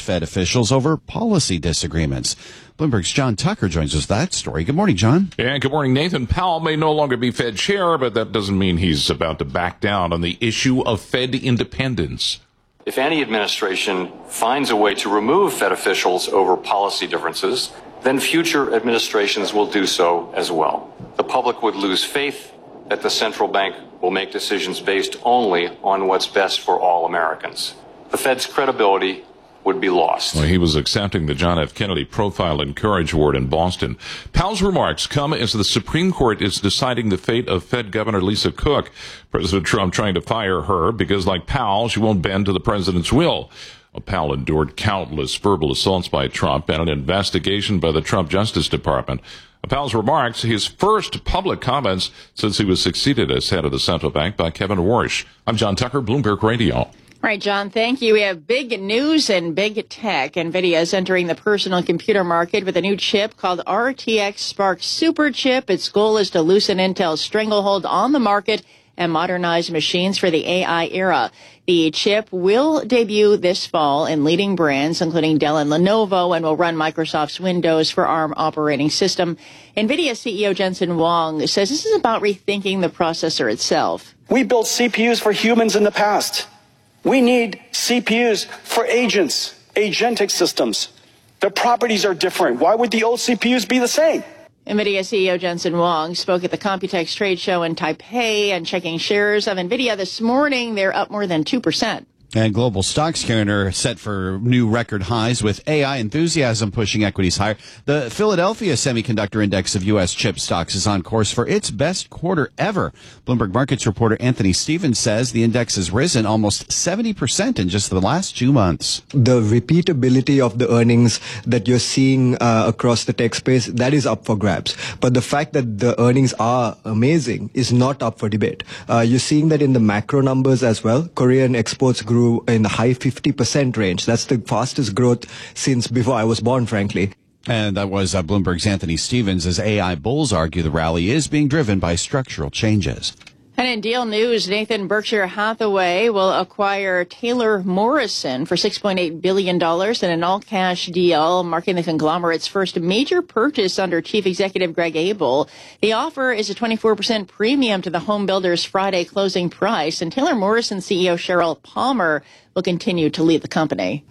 Fed officials over policy disagreements. Bloomberg's John Tucker joins us with that story. Good morning, John. And good morning, Nathan. Powell may no longer be Fed chair, but that doesn't mean he's about to back down on the issue of Fed independence. If any administration finds a way to remove Fed officials over policy differences, then future administrations will do so as well. The public would lose faith that the central bank will make decisions based only on what's best for all Americans. The Fed's credibility would be lost. Well, he was accepting the John F. Kennedy Profile and Courage Award in Boston. Powell's remarks come as the Supreme Court is deciding the fate of Fed Governor Lisa Cook. President Trump trying to fire her because, like Powell, she won't bend to the president's will. Well, Powell endured countless verbal assaults by Trump and an investigation by the Trump Justice Department. Powell's remarks, his first public comments since he was succeeded as head of the central bank by Kevin Warsh. I'm John Tucker, Bloomberg Radio. All right, John, thank you. We have big news and big tech. NVIDIA is entering the personal computer market with a new chip called RTX Spark Super Chip. Its goal is to loosen Intel's stranglehold on the market and modernize machines for the AI era. The chip will debut this fall in leading brands, including Dell and Lenovo, and will run Microsoft's Windows for ARM operating system. NVIDIA CEO Jensen Huang says this is about rethinking the processor itself. We built CPUs for humans in the past. We need CPUs for agents, agentic systems. The properties are different. Why would the old CPUs be the same? NVIDIA CEO Jensen Huang spoke at the Computex trade show in Taipei, and checking shares of NVIDIA this morning, they're up more than 2%. And global stocks, Karen, are set for new record highs with AI enthusiasm pushing equities higher. The Philadelphia Semiconductor Index of U.S. chip stocks is on course for its best quarter ever. Bloomberg Markets reporter Anthony Stevens says the index has risen almost 70% in just the last 2 months. The repeatability of the earnings that you're seeing across the tech space, that is up for grabs. But the fact that the earnings are amazing is not up for debate. You're seeing that in the macro numbers as well. Korean exports grew in the high 50% range. That's the fastest growth since before I was born, frankly. And that was Bloomberg's Anthony Stevens, as AI bulls argue the rally is being driven by structural changes. And in deal news, Nathan, Berkshire Hathaway will acquire Taylor Morrison for $6.8 billion in an all-cash deal, marking the conglomerate's first major purchase under Chief Executive Greg Abel. The offer is a 24% premium to the home builder's Friday closing price, and Taylor Morrison CEO Sheryl Palmer will continue to lead the company.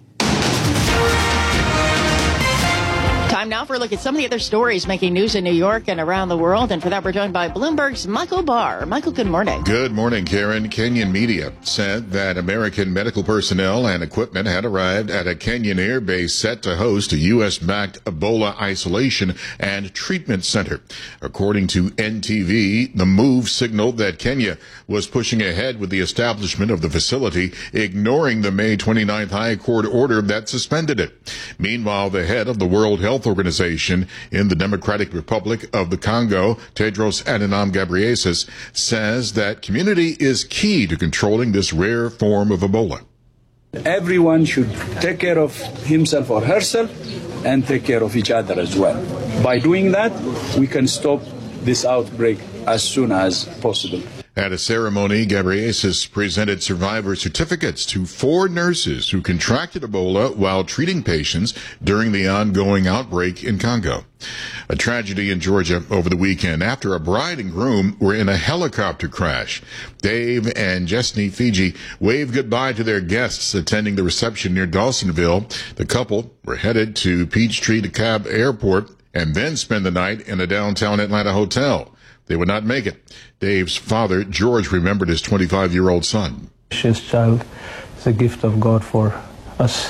Time now for a look at some of the other stories making news in New York and around the world. And for that, we're joined by Bloomberg's Michael Barr. Michael, good morning. Good morning, Karen. Kenyan media said that American medical personnel and equipment had arrived at a Kenyan air base set to host a U.S.-backed Ebola isolation and treatment center. According to NTV, the move signaled that Kenya was pushing ahead with the establishment of the facility, ignoring the May 29th High Court order that suspended it. Meanwhile, the head of the World Health Organization in the Democratic Republic of the Congo, Tedros Adhanom Ghebreyesus, says that community is key to controlling this rare form of Ebola. Everyone should take care of himself or herself and take care of each other as well. By doing that, we can stop this outbreak as soon as possible. At a ceremony, Ghebreyesus presented survivor certificates to 4 nurses who contracted Ebola while treating patients during the ongoing outbreak in Congo. A tragedy in Georgia over the weekend after a bride and groom were in a helicopter crash. Dave and Jesney Fiji waved goodbye to their guests attending the reception near Dawsonville. The couple were headed to Peachtree DeKalb Airport and then spend the night in a downtown Atlanta hotel. They would not make it. Dave's father, George, remembered his 25-year-old son. His child is a gift of God for us.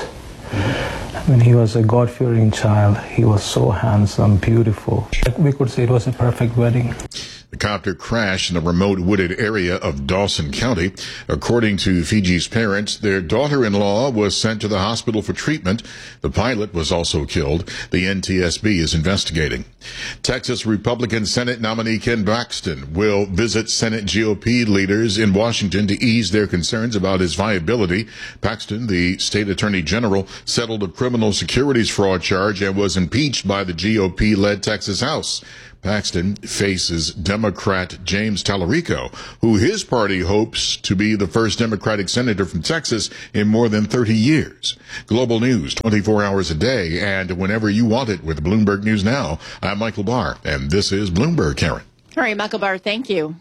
When he was a God-fearing child, he was so handsome, beautiful. We could say it was a perfect wedding. The copter crashed in a remote wooded area of Dawson County. According to Fiji's parents, their daughter-in-law was sent to the hospital for treatment. The pilot was also killed. The NTSB is investigating. Texas Republican Senate nominee Ken Paxton will visit Senate GOP leaders in Washington to ease their concerns about his viability. Paxton, the state attorney general, settled a criminal securities fraud charge and was impeached by the GOP-led Texas House. Paxton faces Democrat James Tallarico, who his party hopes to be the first Democratic senator from Texas in more than 30 years. Global news 24 hours a day and whenever you want it with Bloomberg News Now. I'm Michael Barr, and this is Bloomberg, Karen. All right, Michael Barr, thank you.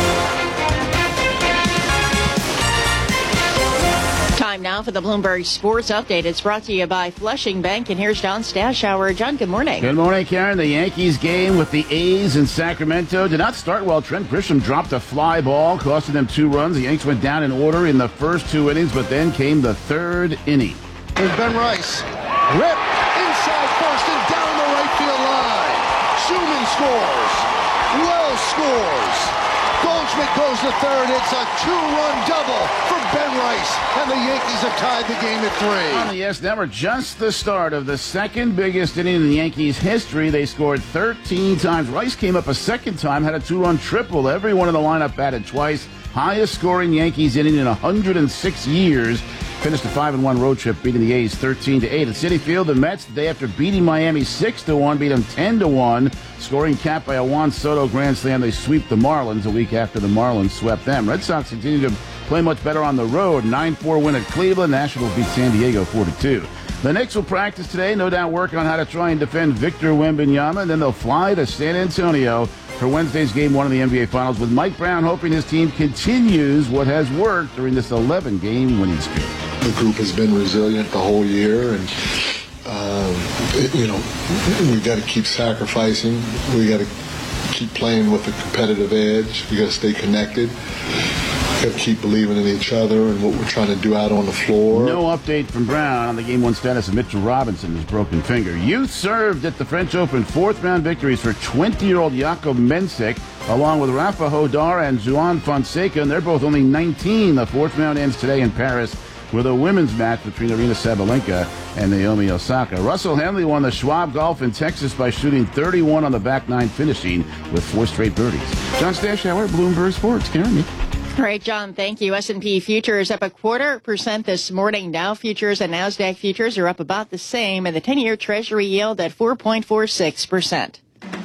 Time now for the Bloomberg Sports Update. It's brought to you by Flushing Bank, and here's John Stashower. John, good morning. Good morning, Karen. The Yankees game with the A's in Sacramento did not start well. Trent Grisham dropped a fly ball, costing them 2 runs. The Yankees went down in order in the first 2 innings, but then came the 3rd inning. Here's Ben Rice. Ripped inside first and down the right field line. Schumann scores. Wells scores. Goldschmidt goes to 3rd. It's a 2-run double for Ben Rice, and the Yankees have tied the game at 3. On the S Network, just the start of the second biggest inning in the Yankees' history. They scored 13 times. Rice came up a second time, had a 2-run triple. Everyone in the lineup batted twice. Highest scoring Yankees inning in 106 years. Finished a 5-1 road trip, beating the A's 13-8 at Citi Field. The Mets, the day after beating Miami 6-1, beat them 10-1. Scoring capped by a Juan Soto grand slam. They sweep the Marlins a week after the Marlins swept them. Red Sox continue to play much better on the road. 9-4 win at Cleveland. Nationals beat San Diego 4-2. The Knicks will practice today, no doubt work on how to try and defend Victor Wembanyama. Then they'll fly to San Antonio for Wednesday's Game 1 of the NBA Finals, with Mike Brown hoping his team continues what has worked during this 11-game winning streak. The group has been resilient the whole year, and we got to keep sacrificing. We got to keep playing with a competitive edge. We got to stay connected. We got to keep believing in each other and what we're trying to do out on the floor. No update from Brown on the Game 1 status of Mitchell Robinson, his broken finger. Youth served at the French Open 4th-round victories for 20-year-old Jakob Mensik, along with Rafa Hodar and Juan Fonseca, and they're both only 19. The 4th round ends today in Paris with a women's match between Arina Sabalenka and Naomi Osaka. Russell Henley won the Schwab Golf in Texas by shooting 31 on the back 9, finishing with 4 straight birdies. John Stashower, Bloomberg Sports. Karen. All right, John, thank you. S&P futures up 0.25% this morning. Dow futures and NASDAQ futures are up about the same, and the 10-year Treasury yield at 4.46%.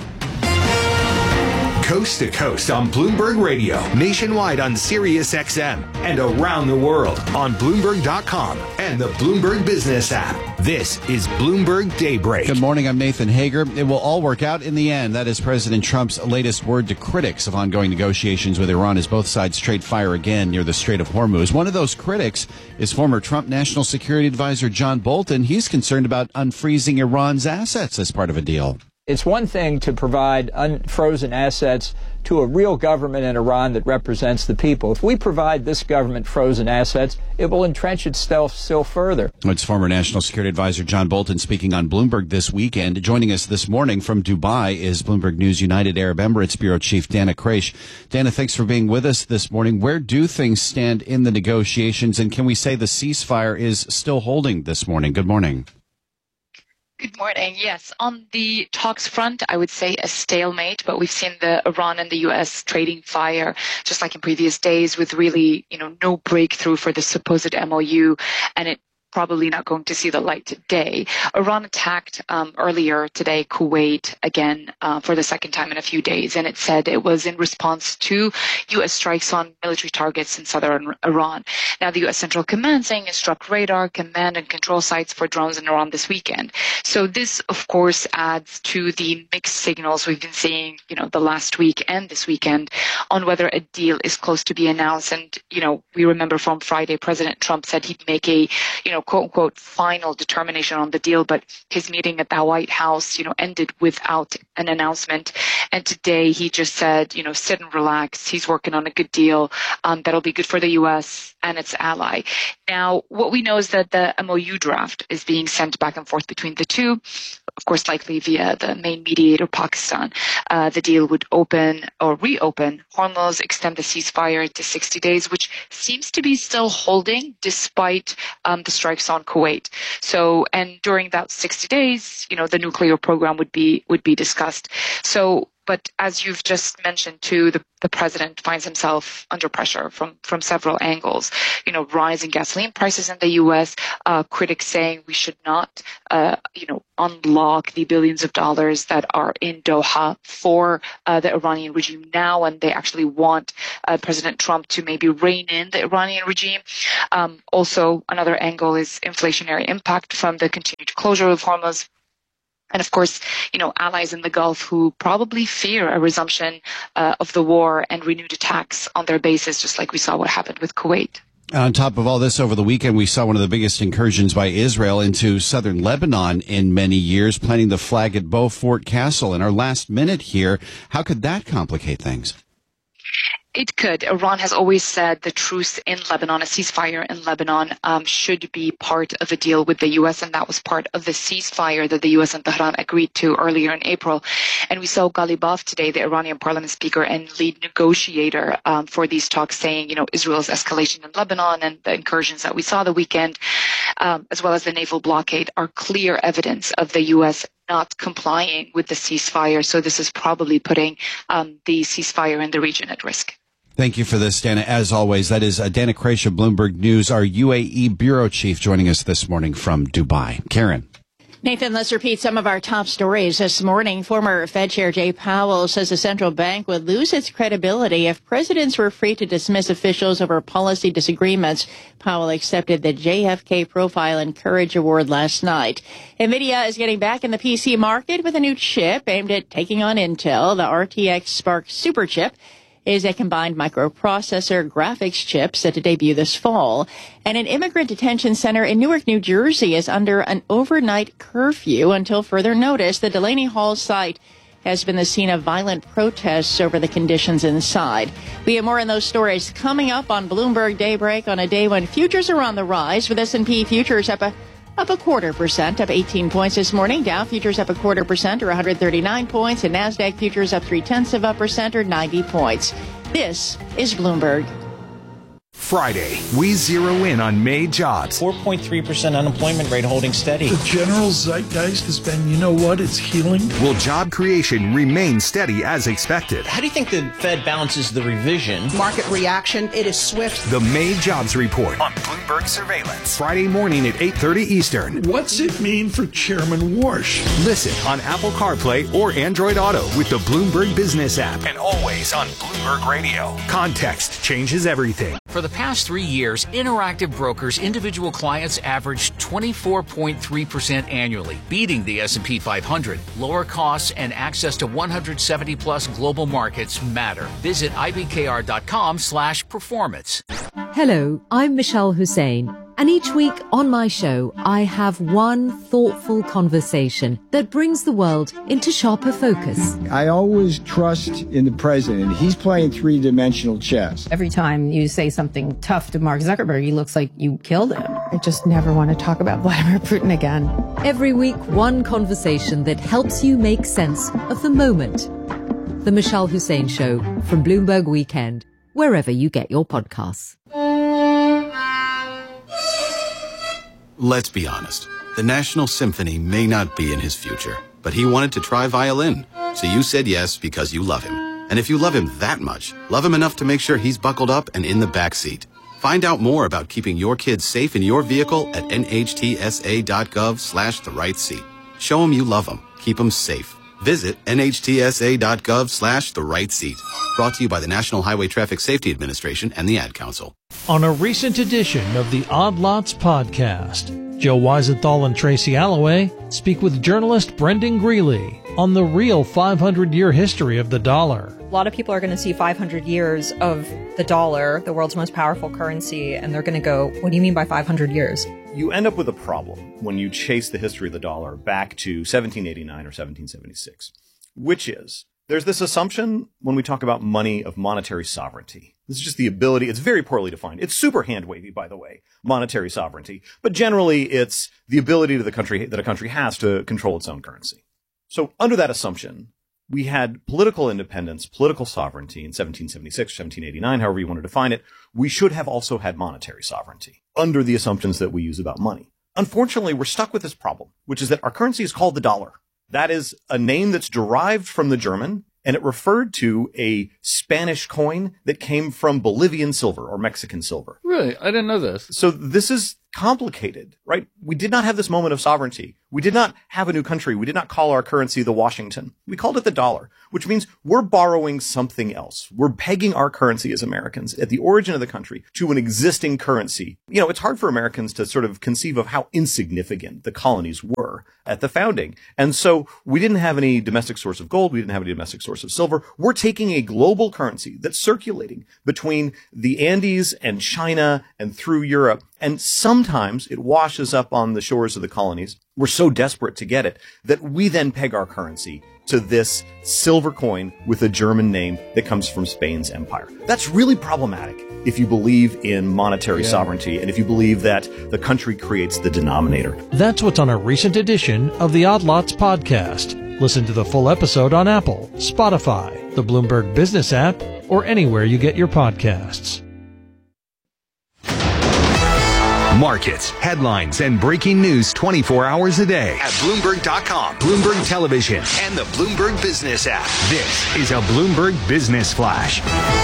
Coast to coast on Bloomberg Radio, nationwide on Sirius XM, and around the world on Bloomberg.com and the Bloomberg Business app. This is Bloomberg Daybreak. Good morning, I'm Nathan Hager. It will all work out in the end. That is President Trump's latest word to critics of ongoing negotiations with Iran as both sides trade fire again near the Strait of Hormuz. One of those critics is former Trump National Security Advisor John Bolton. He's concerned about unfreezing Iran's assets as part of a deal. It's one thing to provide unfrozen assets to a real government in Iran that represents the people. If we provide this government frozen assets, it will entrench itself still further. It's former National Security Advisor John Bolton speaking on Bloomberg this weekend. Joining us this morning from Dubai is Bloomberg News United Arab Emirates Bureau Chief Dana Kraish. Dana, thanks for being with us this morning. Where do things stand in the negotiations, and can we say the ceasefire is still holding this morning? Good morning. Good morning. Yes, on the talks front, I would say a stalemate, but we've seen the Iran and the U.S. trading fire, just like in previous days, with really, no breakthrough for the supposed MOU, and it probably not going to see the light today. Iran attacked earlier today Kuwait again for the second time in a few days, and it said it was in response to U.S. strikes on military targets in southern Iran. Now, the U.S. Central Command saying it struck radar, command, and control sites for drones in Iran this weekend. So this, of course, adds to the mixed signals we've been seeing, the last week and this weekend on whether a deal is close to be announced. And, we remember from Friday, President Trump said he'd make a, quote unquote, final determination on the deal, but his meeting at the White House, ended without an announcement. And today he just said, sit and relax. He's working on a good deal that'll be good for the U.S. and its ally. Now, what we know is that the MOU draft is being sent back and forth between the two, of course, likely via the main mediator, Pakistan. The deal would open or reopen Hormuz, extend the ceasefire to 60 days, which seems to be still holding despite the strikes on Kuwait. So, and during that 60 days, the nuclear program would be discussed. So, But as you've just mentioned too, the president finds himself under pressure from several angles. Rising gasoline prices in the U.S., critics saying we should not, unlock the billions of dollars that are in Doha for the Iranian regime now, and they actually want President Trump to maybe rein in the Iranian regime. Also, another angle is inflationary impact from the continued closure of Hormuz. And of course, allies in the Gulf who probably fear a resumption of the war and renewed attacks on their bases, just like we saw what happened with Kuwait. On top of all this, over the weekend, we saw one of the biggest incursions by Israel into southern Lebanon in many years, planting the flag at Beaufort Castle. In our last minute here, how could that complicate things? It could. Iran has always said the truce in Lebanon, a ceasefire in Lebanon, should be part of a deal with the U.S., and that was part of the ceasefire that the U.S. and Tehran agreed to earlier in April. And we saw Ghalibaf today, the Iranian parliament speaker and lead negotiator for these talks, saying, Israel's escalation in Lebanon and the incursions that we saw the weekend, as well as the naval blockade, are clear evidence of the U.S. not complying with the ceasefire. So this is probably putting the ceasefire in the region at risk. Thank you for this, Dana. As always, that is Dana Crash of Bloomberg News, our UAE bureau chief, joining us this morning from Dubai. Karen. Nathan, let's repeat some of our top stories this morning. Former Fed Chair Jay Powell says the central bank would lose its credibility if presidents were free to dismiss officials over policy disagreements. Powell accepted the JFK Profile and Courage Award last night. NVIDIA is getting back in the PC market with a new chip aimed at taking on Intel. The RTX Spark Super Chip is a combined microprocessor graphics chip set to debut this fall. And an immigrant detention center in Newark, New Jersey is under an overnight curfew until further notice. The Delaney Hall site has been the scene of violent protests over the conditions inside. We have more on those stories coming up on Bloomberg Daybreak on a day when futures are on the rise, with S&P futures up a 0.25%, up 18 points this morning. Dow futures up 0.25% or 139 points, and NASDAQ futures up 0.3% or 90 points. This is Bloomberg. Friday, we zero in on May jobs. 4.3% unemployment rate holding steady. The general zeitgeist has been, it's healing. Will job creation remain steady as expected? How do you think the Fed balances the revision? Market reaction, it is swift. The May jobs report on Bloomberg Surveillance. Friday morning at 8:30 Eastern. What's it mean for Chairman Warsh? Listen on Apple CarPlay or Android Auto with the Bloomberg Business app. And always on Bloomberg Radio. Context changes everything. For the past 3 years, Interactive Brokers individual clients averaged 24.3% annually, beating the S&P 500. Lower costs and access to 170-plus global markets matter. Visit ibkr.com/performance. Hello, I'm Michelle Hussein. And each week on my show, I have one thoughtful conversation that brings the world into sharper focus. I always trust in the president. He's playing three-dimensional chess. Every time you say something tough to Mark Zuckerberg, he looks like you killed him. I just never want to talk about Vladimir Putin again. Every week, one conversation that helps you make sense of the moment. The Michelle Hussein Show from Bloomberg Weekend, wherever you get your podcasts. Let's be honest. The National Symphony may not be in his future, but he wanted to try violin. So you said yes because you love him. And if you love him that much, love him enough to make sure he's buckled up and in the back seat. Find out more about keeping your kids safe in your vehicle at nhtsa.gov/the-right-seat. Show him you love him. Keep him safe. Visit nhtsa.gov/the-right-seat. Brought to you by the National Highway Traffic Safety Administration and the Ad Council. On a recent edition of the Odd Lots podcast, Joe Weisenthal and Tracy Alloway speak with journalist Brendan Greeley on the real 500-year history of the dollar. A lot of people are going to see 500 years of the dollar, the world's most powerful currency, and they're going to go, what do you mean by 500 years? You end up with a problem when you chase the history of the dollar back to 1789 or 1776, which is there's this assumption when we talk about money of monetary sovereignty. This is just the ability. It's very poorly defined. It's super hand-wavy, by the way, monetary sovereignty. But generally, it's the ability that a country has to control its own currency. So under that assumption, we had political independence, political sovereignty in 1776, 1789, however you want to define it. We should have also had monetary sovereignty under the assumptions that we use about money. Unfortunately, we're stuck with this problem, which is that our currency is called the dollar. That is a name that's derived from the German, and it referred to a Spanish coin that came from Bolivian silver or Mexican silver. Really? I didn't know this. So this is complicated, right? We did not have this moment of sovereignty. We did not have a new country. We did not call our currency the Washington. We called it the dollar, which means we're borrowing something else. We're pegging our currency as Americans at the origin of the country to an existing currency. You know, it's hard for Americans to sort of conceive of how insignificant the colonies were at the founding. And so we didn't have any domestic source of gold. We didn't have any domestic source of silver. We're taking a global currency that's circulating between the Andes and China and through Europe. And sometimes it washes up on the shores of the colonies. We're so desperate to get it that we then peg our currency to this silver coin with a German name that comes from Spain's empire. That's really problematic if you believe in monetary sovereignty and if you believe that the country creates the denominator. That's what's on a recent edition of the Odd Lots podcast. Listen to the full episode on Apple, Spotify, the Bloomberg Business app, or anywhere you get your podcasts. Markets, headlines, and breaking news 24 hours a day at Bloomberg.com, Bloomberg Television, and the Bloomberg Business app. This is a Bloomberg Business Flash.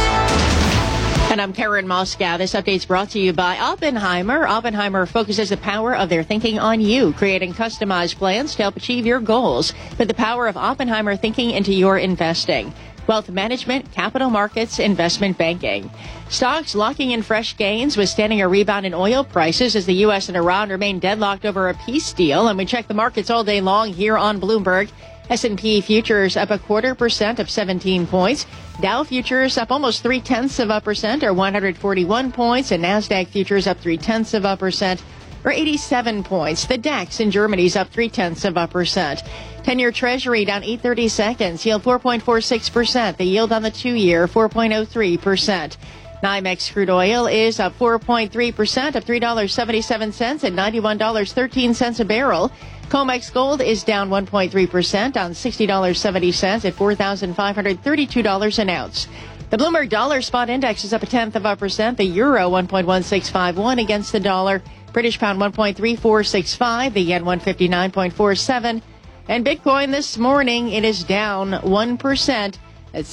And I'm Karen Moscow. This update is brought to you by Oppenheimer. Oppenheimer focuses the power of their thinking on you, creating customized plans to help achieve your goals. Put the power of Oppenheimer thinking into your investing. Wealth management, capital markets, investment banking. Stocks locking in fresh gains with standing a rebound in oil prices as the U.S. and Iran remain deadlocked over a peace deal. And we check the markets all day long here on Bloomberg. S&P futures up 0.25% up 17 points. Dow futures up almost 0.3% or 141 points. And NASDAQ futures up 0.3% or 87 points. The DAX in Germany is up 0.3%. 10-year Treasury down 8/32, yield 4.46%. The yield on the 2-year, 4.03%. NYMEX crude oil is up 4.3%, up $3.77 at $91.13 a barrel. COMEX gold is down 1.3% on $60.70 at $4,532 an ounce. The Bloomberg Dollar Spot Index is up 0.1%. The euro 1.1651 against the dollar. British pound 1.3465. The yen 159.47. And Bitcoin this morning, it is down 1% at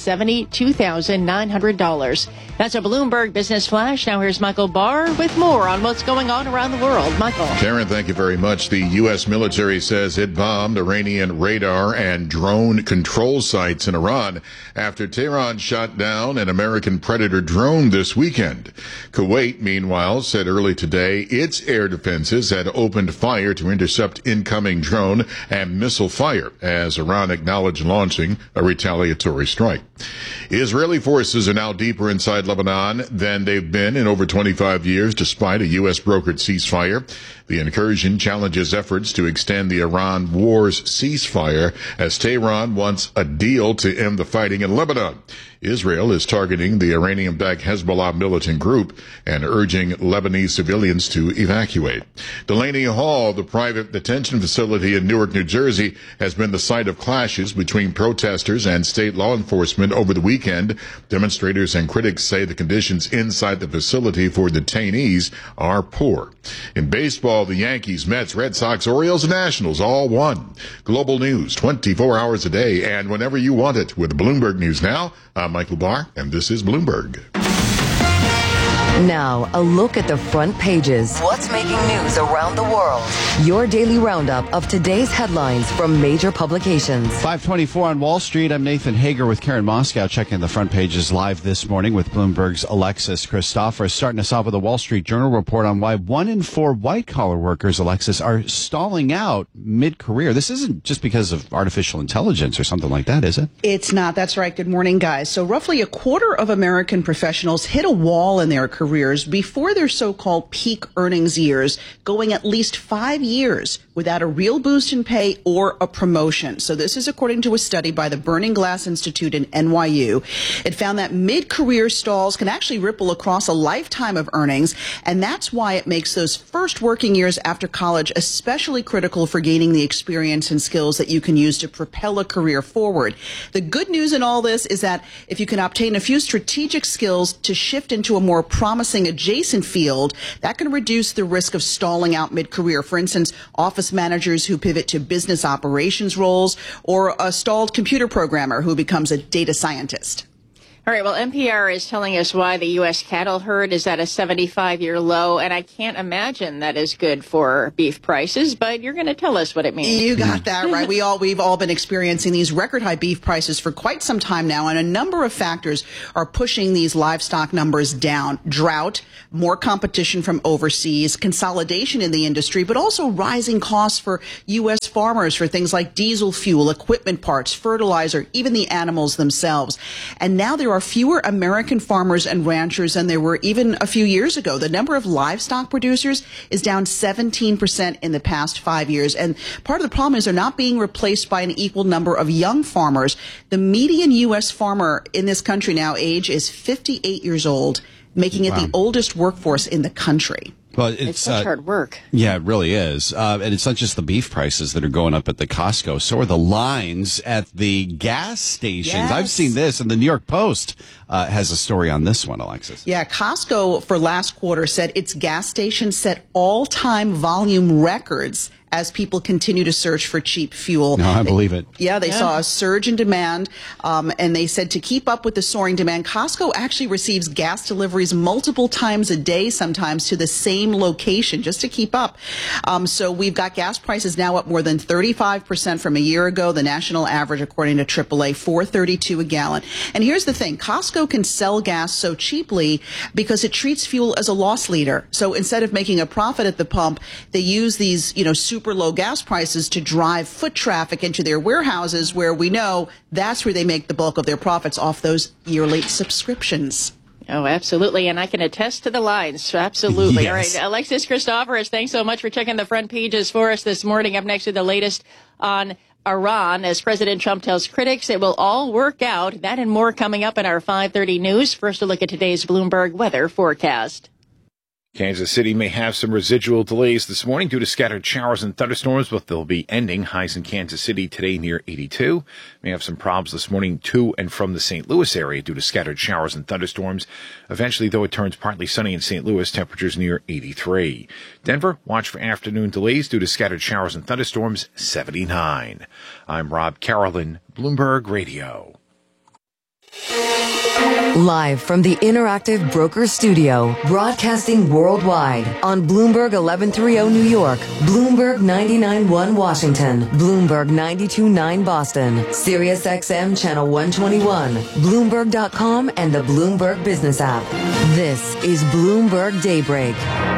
$72,900. That's a Bloomberg Business Flash. Now here's Michael Barr with more on what's going on around the world. Michael. Karen, thank you very much. The U.S. military says it bombed Iranian radar and drone control sites in Iran after Tehran shot down an American Predator drone this weekend. Kuwait, meanwhile, said early today its air defenses had opened fire to intercept incoming drone and missile fire as Iran acknowledged launching a retaliatory strike. Israeli forces are now deeper inside Lebanon than they've been in over 25 years, despite a U.S. brokered ceasefire. The incursion challenges efforts to extend the Iran war's ceasefire as Tehran wants a deal to end the fighting in Lebanon. Israel is targeting the Iranian-backed Hezbollah militant group and urging Lebanese civilians to evacuate. Delaney Hall, the private detention facility in Newark, New Jersey, has been the site of clashes between protesters and state law enforcement over the weekend. Demonstrators and critics say the conditions inside the facility for detainees are poor. In baseball, the Yankees, Mets, Red Sox, Orioles, and Nationals all won. Global news 24 hours a day and whenever you want it with Bloomberg News Now. I'm Michael Barr, and this is Bloomberg. Now, a look at the front pages. What's making news around the world? Your daily roundup of today's headlines from major publications. 5:24 on Wall Street. I'm Nathan Hager with Karen Moscow, checking the front pages live this morning with Bloomberg's Alexis Christoforous. Starting us off with a Wall Street Journal report on why 1 in 4 white-collar workers, Alexis, are stalling out mid-career. This isn't just because of artificial intelligence or something like that, is it? It's not. That's right. Good morning, guys. So roughly a quarter of American professionals hit a wall in their careers before their so-called peak earnings years, going at least 5 years without a real boost in pay or a promotion. So this is according to a study by the Burning Glass Institute in NYU. It found that mid-career stalls can actually ripple across a lifetime of earnings, and that's why it makes those first working years after college especially critical for gaining the experience and skills that you can use to propel a career forward. The good news in all this is that if you can obtain a few strategic skills to shift into a more promising adjacent field that can reduce the risk of stalling out mid-career. For instance, office managers who pivot to business operations roles, or a stalled computer programmer who becomes a data scientist. All right, well, NPR is telling us why the U.S. cattle herd is at a 75-year low, and I can't imagine that is good for beef prices, but you're going to tell us what it means. You got that right. We've all been experiencing these record high beef prices for quite some time now, and a number of factors are pushing these livestock numbers down. Drought, more competition from overseas, consolidation in the industry, but also rising costs for U.S. farmers for things like diesel fuel, equipment parts, fertilizer, even the animals themselves. And now there are fewer American farmers and ranchers than there were even a few years ago. The number of livestock producers is down 17% in the past 5 years. And part of the problem is they're not being replaced by an equal number of young farmers. The median U.S. farmer in this country now age is 58 years old, making it the oldest workforce in the country. Well, it's such hard work. Yeah, it really is. And it's not just the beef prices that are going up at the Costco. So are the lines at the gas stations. Yes. I've seen this, and the New York Post has a story on this one, Alexis. Yeah, Costco for last quarter said its gas stations set all-time volume records as people continue to search for cheap fuel. No, I believe it. Yeah, they saw a surge in demand, and they said to keep up with the soaring demand, Costco actually receives gas deliveries multiple times a day, sometimes to the same location, just to keep up. So we've got gas prices now up more than 35% from a year ago. The national average, according to AAA, $4.32 a gallon. And here's the thing. Costco can sell gas so cheaply because it treats fuel as a loss leader. So instead of making a profit at the pump, they use these, super low gas prices to drive foot traffic into their warehouses, where we know that's where they make the bulk of their profits off those yearly subscriptions. Oh, absolutely. And I can attest to the lines. Absolutely. Yes. All right. Alexis Christoforous, thanks so much for checking the front pages for us this morning. Up next with the latest on Iran. As President Trump tells critics, it will all work out. That and more coming up in our 5:30 news. First, a look at today's Bloomberg weather forecast. Kansas City may have some residual delays this morning due to scattered showers and thunderstorms, but they'll be ending. Highs in Kansas City today near 82. May have some problems this morning to and from the St. Louis area due to scattered showers and thunderstorms. Eventually, though, it turns partly sunny in St. Louis, temperatures near 83. Denver, watch for afternoon delays due to scattered showers and thunderstorms, 79. I'm Rob Carolyn, Bloomberg Radio. Live from the Interactive Brokers Studio, broadcasting worldwide on Bloomberg 1130 New York, Bloomberg 99.1 Washington, Bloomberg 92.9 Boston, Sirius XM Channel 121, Bloomberg.com, and the Bloomberg Business app. This is Bloomberg Daybreak.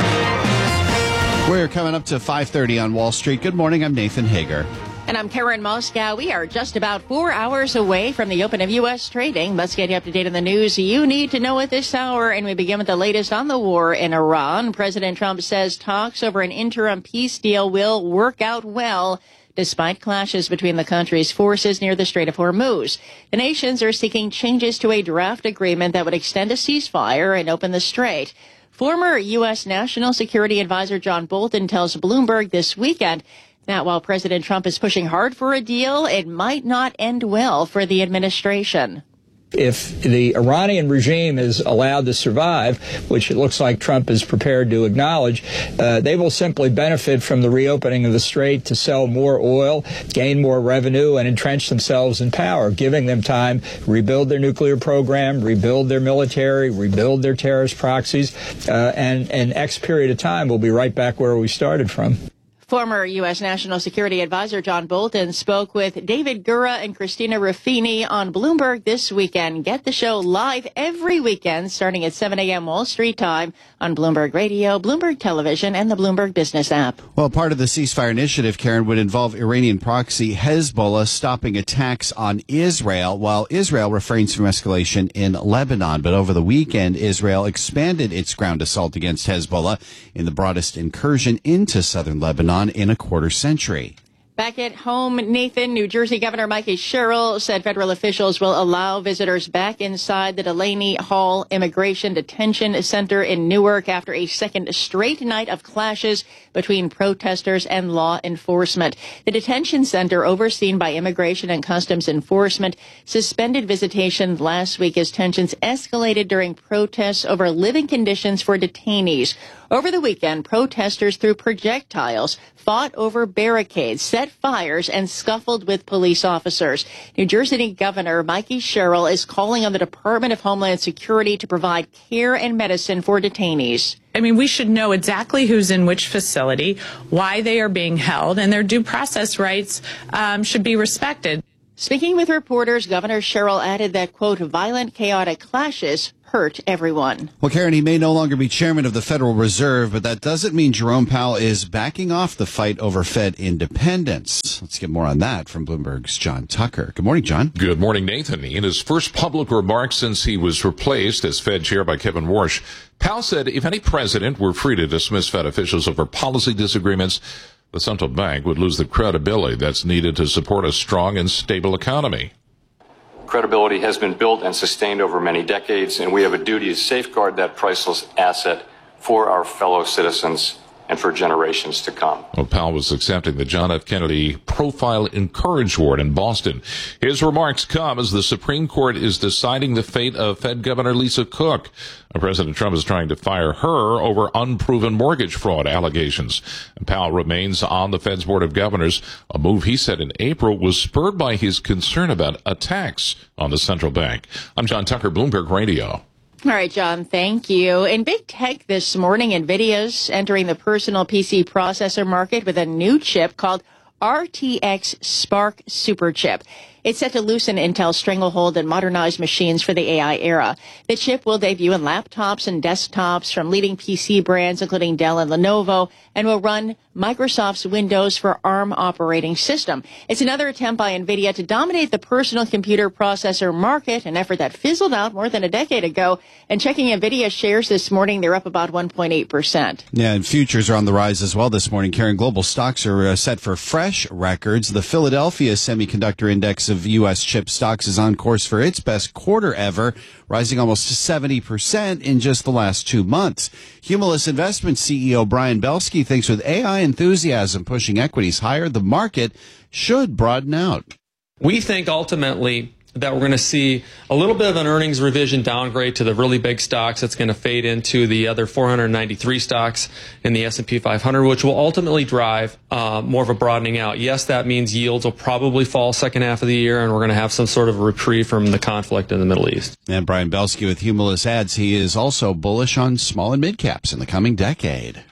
We're coming up to 5:30 on Wall Street. Good morning. I'm Nathan Hager. And I'm Karen Moscow. We are just about 4 hours away from the open of U.S. trading. Let's get you up to date on the news you need to know at this hour. And we begin with the latest on the war in Iran. President Trump says talks over an interim peace deal will work out well, despite clashes between the country's forces near the Strait of Hormuz. The nations are seeking changes to a draft agreement that would extend a ceasefire and open the strait. Former U.S. National Security Advisor John Bolton tells Bloomberg this weekend that while President Trump is pushing hard for a deal, it might not end well for the administration. If the Iranian regime is allowed to survive, which it looks like Trump is prepared to acknowledge, they will simply benefit from the reopening of the strait to sell more oil, gain more revenue, and entrench themselves in power, giving them time to rebuild their nuclear program, rebuild their military, rebuild their terrorist proxies, and in X period of time, we'll be right back where we started from. Former U.S. National Security Advisor John Bolton spoke with David Gura and Christina Ruffini on Bloomberg this weekend. Get the show live every weekend starting at 7 a.m. Wall Street time on Bloomberg Radio, Bloomberg Television, and the Bloomberg Business app. Well, part of the ceasefire initiative, Karen, would involve Iranian proxy Hezbollah stopping attacks on Israel, while Israel refrains from escalation in Lebanon. But over the weekend, Israel expanded its ground assault against Hezbollah in the broadest incursion into southern Lebanon in a quarter century. Back at home, Nathan, New Jersey Governor Mikey Sherrill said federal officials will allow visitors back inside the Delaney Hall Immigration Detention Center in Newark after a second straight night of clashes between protesters and law enforcement. The detention center, overseen by Immigration and Customs Enforcement, suspended visitation last week as tensions escalated during protests over living conditions for detainees. Over the weekend, protesters threw projectiles, fought over barricades, set fires, and scuffled with police officers. New Jersey Governor Mikey Sherrill is calling on the Department of Homeland Security to provide care and medicine for detainees. I mean, we should know exactly who's in which facility, why they are being held, and their due process rights should be respected. Speaking with reporters, Governor Sherrill added that, quote, violent, chaotic clashes hurt everyone. Well, Karen, he may no longer be chairman of the Federal Reserve, but that doesn't mean Jerome Powell is backing off the fight over Fed independence. Let's get more on that from Bloomberg's John Tucker. Good morning, John. Good morning, Nathan. In his first public remarks since he was replaced as Fed chair by Kevin Warsh, Powell said if any president were free to dismiss Fed officials over policy disagreements, the central bank would lose the credibility that's needed to support a strong and stable economy. Credibility has been built and sustained over many decades, and we have a duty to safeguard that priceless asset for our fellow citizens and for generations to come. Well, Powell was accepting the John F. Kennedy Profile in Courage Award in Boston. His remarks come as the Supreme Court is deciding the fate of Fed Governor Lisa Cook. President Trump is trying to fire her over unproven mortgage fraud allegations. And Powell remains on the Fed's Board of Governors, a move he said in April was spurred by his concern about attacks on the central bank. I'm John Tucker, Bloomberg Radio. All right, John, thank you. In big tech this morning, NVIDIA's entering the personal PC processor market with a new chip called RTX Spark Superchip. It's set to loosen Intel's stranglehold and modernize machines for the AI era. The chip will debut in laptops and desktops from leading PC brands, including Dell and Lenovo, and will run Microsoft's Windows for ARM operating system. It's another attempt by NVIDIA to dominate the personal computer processor market, an effort that fizzled out more than a decade ago. And checking NVIDIA shares this morning, they're up about 1.8%. Yeah, and futures are on the rise as well this morning. Karen, global stocks are set for fresh records. The Philadelphia Semiconductor Index of U.S. chip stocks is on course for its best quarter ever, rising almost 70% in just the last 2 months. Humulus Investments CEO Brian Belsky thinks with AI enthusiasm pushing equities higher, the market should broaden out. We think ultimately that we're going to see a little bit of an earnings revision downgrade to the really big stocks. That's going to fade into the other 493 stocks in the S&P 500, which will ultimately drive more of a broadening out. Yes, that means yields will probably fall second half of the year, and we're going to have some sort of reprieve from the conflict in the Middle East. And Brian Belsky with Humulus adds he is also bullish on small and mid caps in the coming decade.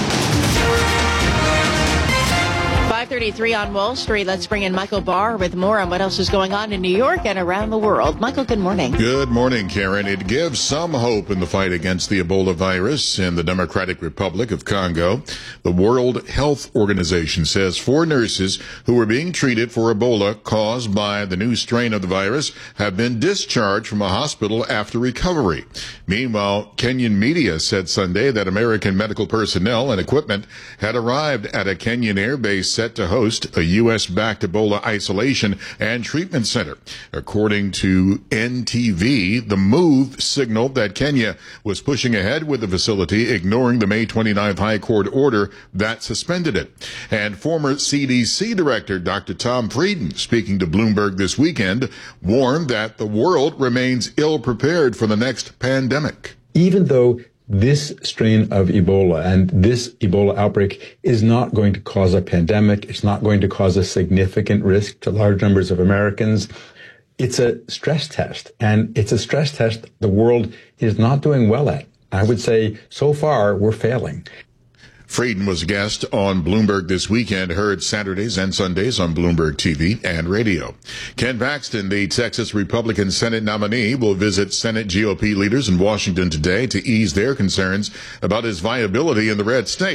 5:33 on Wall Street. Let's bring in Michael Barr with more on what else is going on in New York and around the world. Michael, good morning. Good morning, Karen. It gives some hope in the fight against the Ebola virus in the Democratic Republic of Congo. The World Health Organization says 4 nurses who were being treated for Ebola caused by the new strain of the virus have been discharged from a hospital after recovery. Meanwhile, Kenyan media said Sunday that American medical personnel and equipment had arrived at a Kenyan air base set to host a U.S.-backed Ebola isolation and treatment center. According to NTV, the move signaled that Kenya was pushing ahead with the facility, ignoring the May 29th High Court order that suspended it. And former CDC Director Dr. Tom Frieden, speaking to Bloomberg this weekend, warned that the world remains ill-prepared for the next pandemic. Even though this strain of Ebola and this Ebola outbreak is not going to cause a pandemic, it's not going to cause a significant risk to large numbers of Americans. It's a stress test, and it's a stress test the world is not doing well at. I would say so far we're failing. Frieden was a guest on Bloomberg this weekend, heard Saturdays and Sundays on Bloomberg TV and radio. Ken Paxton, the Texas Republican Senate nominee, will visit Senate GOP leaders in Washington today to ease their concerns about his viability in the red state.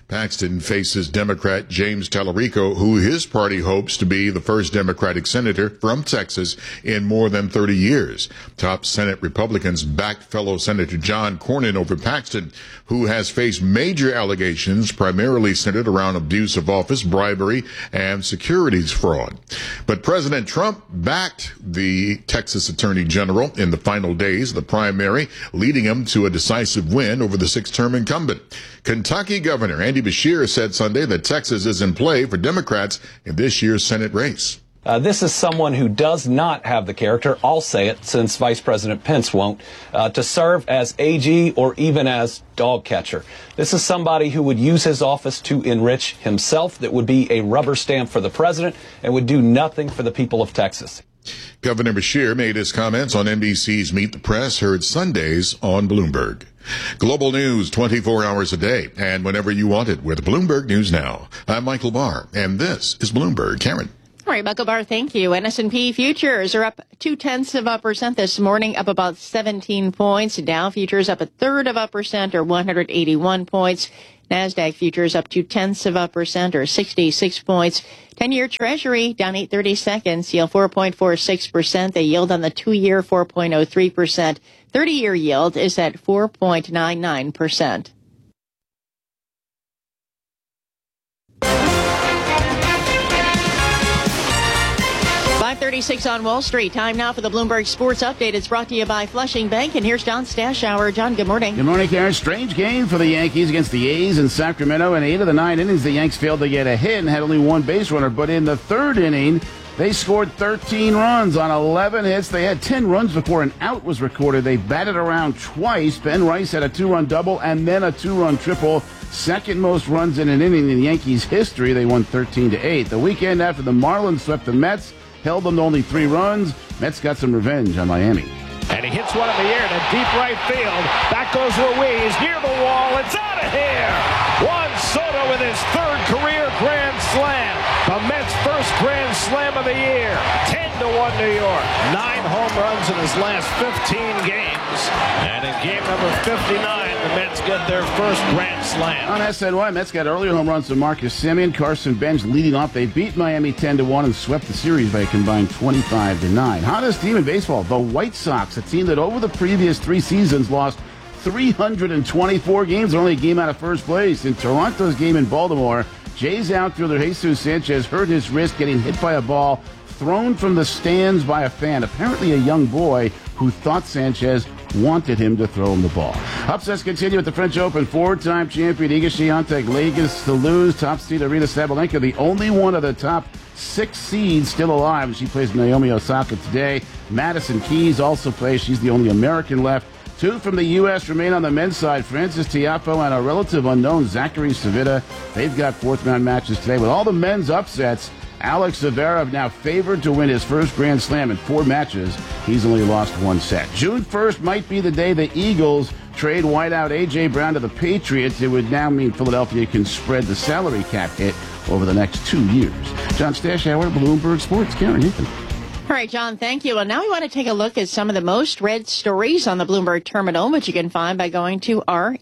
Paxton faces Democrat James Tallarico, who his party hopes to be the first Democratic senator from Texas in more than 30 years. Top Senate Republicans backed fellow Senator John Cornyn over Paxton, who has faced major allegations primarily centered around abuse of office, bribery, and securities fraud. But President Trump backed the Texas Attorney General in the final days of the primary, leading him to a decisive win over the six-term incumbent. Kentucky Governor Andy Beshear said Sunday that Texas is in play for Democrats in this year's Senate race. This is someone who does not have the character, I'll say it since Vice President Pence won't, to serve as AG or even as dog catcher. This is somebody who would use his office to enrich himself, that would be a rubber stamp for the president, and would do nothing for the people of Texas. Governor Beshear made his comments on NBC's Meet the Press, heard Sundays on Bloomberg. Global news 24 hours a day and whenever you want it with Bloomberg News Now. I'm Michael Barr, and this is Bloomberg. Karen. All right, Michael Barr, thank you. And S&P futures are up 0.2% this morning, up about 17 points. Dow futures up 0.33% or 181 points. NASDAQ futures up 0.2% or 66 points. 10-year Treasury down 8/32, yield 4.46%. The yield on the 2-year 4.03%. 30-year yield is at 4.99%. 5:36 on Wall Street. Time now for the Bloomberg Sports Update. It's brought to you by Flushing Bank. And here's John Stashower. John, good morning. Good morning, Karen. Strange game for the Yankees against the A's in Sacramento. In 8 of the 9 innings, the Yanks failed to get a hit and had only one base runner. But in the third inning, they scored 13 runs on 11 hits. They had 10 runs before an out was recorded. They batted around twice. Ben Rice had a 2-run double and then a 2-run triple. Second most runs in an inning in Yankees history. They won 13-8. The weekend after the Marlins swept the Mets, held them to only 3 runs. Mets got some revenge on Miami. And he hits one in the air to deep right field. Back goes Ruiz near the wall. It's out of here. Juan Soto with his 3rd career grand slam. The Mets' first grand slam of the year. 10-1 New York. 9 home runs in his last 15 games. And in game number 59, the Mets get their first grand slam. On SNY, Mets got earlier home runs to Marcus Semien, Carson Bench leading off. They beat Miami 10-1 and swept the series by a combined 25-9. Hottest team in baseball, the White Sox, a team that over the previous 3 seasons lost 324 games, only a game out of first place. In Toronto's game in Baltimore, Jays outfielder Jesus Sanchez hurt his wrist getting hit by a ball thrown from the stands by a fan, apparently a young boy who thought Sanchez wanted him to throw him the ball. Upsets continue at the French Open. 4-time champion Iga Swiatek leads to lose. Top seed Aryna Sabalenka, the only one of the top 6 seeds still alive. She plays Naomi Osaka today. Madison Keys also plays. She's the only American left. 2 from the U.S. remain on the men's side. Francis Tiafoe and a relative unknown, Zachary Savita. They've got 4th-round matches today. With all the men's upsets, Alex Zverev now favored to win his first Grand Slam in 4 matches. He's only lost 1 set. June 1st might be the day the Eagles trade wideout A.J. Brown to the Patriots. It would now mean Philadelphia can spread the salary cap hit over the next 2 years. John Stashower, Bloomberg Sports. Karen Hicken. All right, John, thank you. Well, now we want to take a look at some of the most read stories on the Bloomberg Terminal, which you can find by going to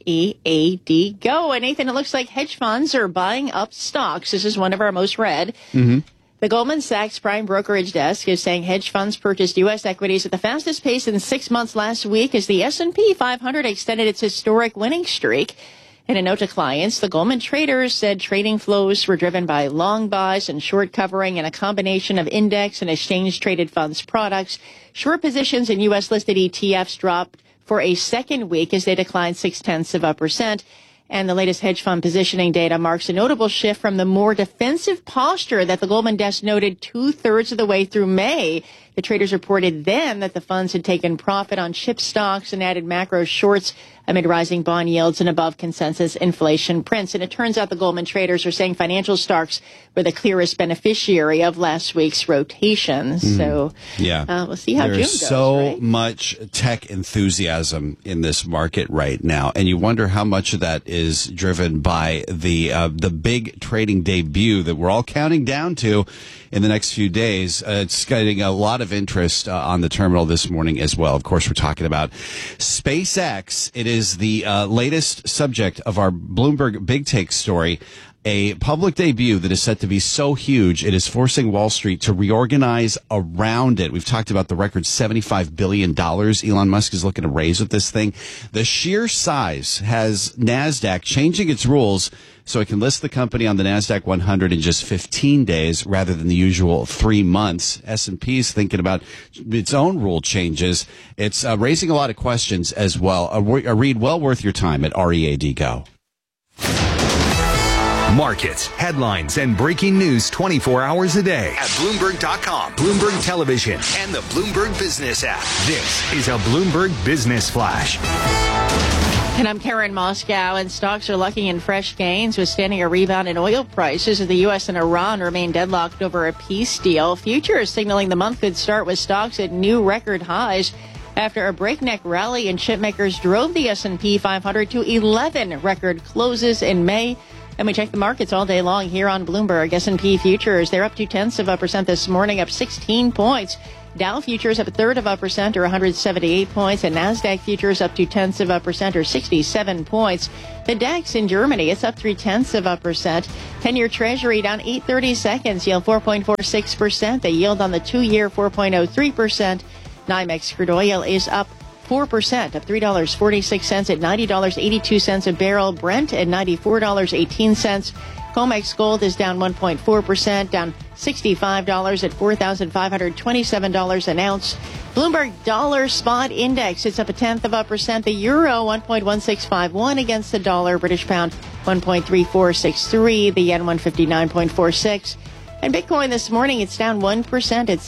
READ Go. And Nathan, it looks like hedge funds are buying up stocks. This is one of our most read. Mm-hmm. The Goldman Sachs Prime Brokerage Desk is saying hedge funds purchased U.S. equities at the fastest pace in 6 months last week as the S&P 500 extended its historic winning streak. In a note to clients, the Goldman traders said trading flows were driven by long buys and short covering and a combination of index and exchange-traded funds products. Short positions in U.S.-listed ETFs dropped for a second week as they declined 0.6%. And the latest hedge fund positioning data marks a notable shift from the more defensive posture that the Goldman desk noted 2/3 of the way through May. The traders reported then that the funds had taken profit on chip stocks and added macro shorts amid rising bond yields and above consensus inflation prints. And it turns out the Goldman traders are saying financial stocks were the clearest beneficiary of last week's rotations. So we'll see how June goes. There's so much tech enthusiasm in this market right now, and you wonder how much of that is driven by the big trading debut that we're all counting down to in the next few days. It's getting a lot of of interest on the terminal this morning as well. Of course, we're talking about SpaceX. It is the latest subject of our Bloomberg Big Take story. A public debut that is set to be so huge, it is forcing Wall Street to reorganize around it. We've talked about the record $75 billion Elon Musk is looking to raise with this thing. The sheer size has NASDAQ changing its rules so it can list the company on the NASDAQ 100 in just 15 days rather than the usual 3 months. S&P is thinking about its own rule changes. It's raising a lot of questions as well. A read well worth your time at READ Go. Markets, headlines, and breaking news 24 hours a day at Bloomberg.com, Bloomberg Television, and the Bloomberg Business app. This is a Bloomberg Business Flash. And I'm Karen Moscow, and stocks are locking in fresh gains, withstanding a rebound in oil prices as the U.S. and Iran remain deadlocked over a peace deal. Futures signaling the month could start with stocks at new record highs after a breakneck rally in chipmakers drove the S&P 500 to 11 record closes in May. And we check the markets all day long here on Bloomberg. S&P futures, they're up 0.2% this morning, up 16 points. Dow futures up 0.33% or 178 points. And NASDAQ futures up 0.2% or 67 points. The DAX in Germany, it's up 0.3%. 10-year Treasury down 8/32, yield 4.46%. The yield on the 2-year 4.03%. NYMEX crude oil is up 4%, up $3.46 at $90.82 a barrel. Brent at $94.18. COMEX gold is down 1.4%, down $65 at $4,527 an ounce. Bloomberg dollar spot index, it's up 0.1%. The euro 1.1651 against the dollar. British pound 1.3463. The yen 159.46. And Bitcoin this morning, it's down 1% at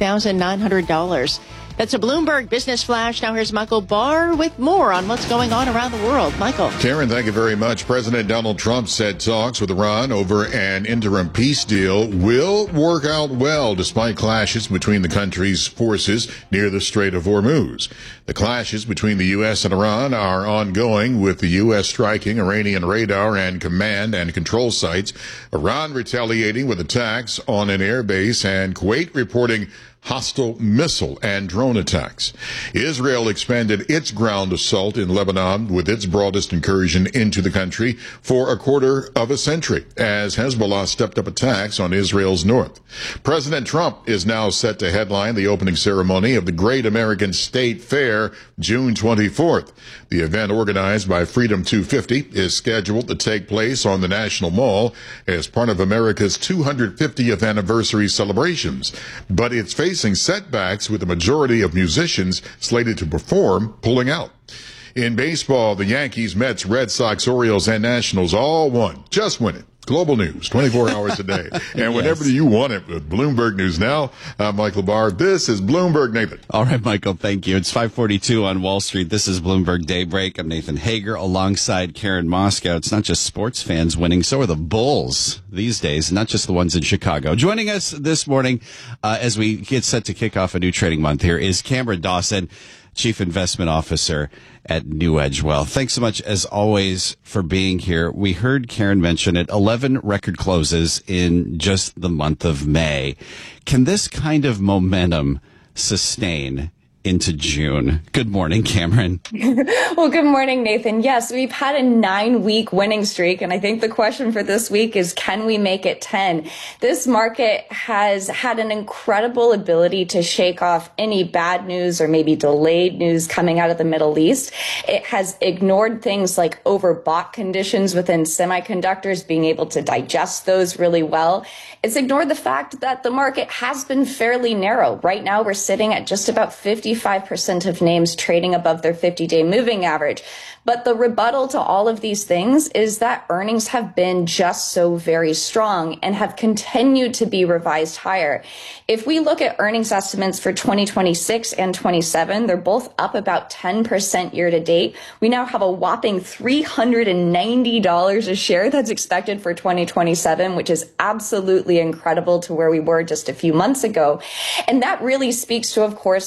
$72,900. That's a Bloomberg Business Flash. Now here's Michael Barr with more on what's going on around the world. Michael. Karen, thank you very much. President Donald Trump said talks with Iran over an interim peace deal will work out well despite clashes between the country's forces near the Strait of Hormuz. The clashes between the U.S. and Iran are ongoing, with the U.S. striking Iranian radar and command and control sites, Iran retaliating with attacks on an airbase, and Kuwait reporting hostile missile and drone attacks. Israel expanded its ground assault in Lebanon with its broadest incursion into the country for a quarter of a century, as Hezbollah stepped up attacks on Israel's north. President Trump is now set to headline the opening ceremony of the Great American State Fair June 24th. The event, organized by Freedom 250, is scheduled to take place on the National Mall as part of America's 250th anniversary celebrations, but it's facing setbacks, with the majority of musicians slated to perform pulling out. In baseball, the Yankees, Mets, Red Sox, Orioles, and Nationals all won. Just winning. Global news, 24 hours a day. And whenever you want it with Bloomberg News Now, I'm Michael Barr. This is Bloomberg Nathan. All right, Michael, thank you. It's 5:42 on Wall Street. This is Bloomberg Daybreak. I'm Nathan Hager alongside Karen Moscow. It's not just sports fans winning, so are the Bulls these days, not just the ones in Chicago. Joining us this morning as we get set to kick off a new trading month here is Cameron Dawson, Chief Investment Officer at New Edge Wealth. Thanks so much, as always, for being here. We heard Karen mention it, 11 record closes in just the month of May. Can this kind of momentum sustain into June? Good morning, Cameron. Well, good morning, Nathan. Yes, we've had a 9-week winning streak, and I think the question for this week is, can we make it 10? This market has had an incredible ability to shake off any bad news or maybe delayed news coming out of the Middle East. It has ignored things like overbought conditions within semiconductors, being able to digest those really well. It's ignored the fact that the market has been fairly narrow. Right now, we're sitting at just about 55% of names trading above their 50-day moving average. But the rebuttal to all of these things is that earnings have been just so very strong and have continued to be revised higher. If we look at earnings estimates for 2026 and 27, they're both up about 10% year to date. We now have a whopping $390 a share that's expected for 2027, which is absolutely incredible to where we were just a few months ago. And that really speaks to, of course, the AI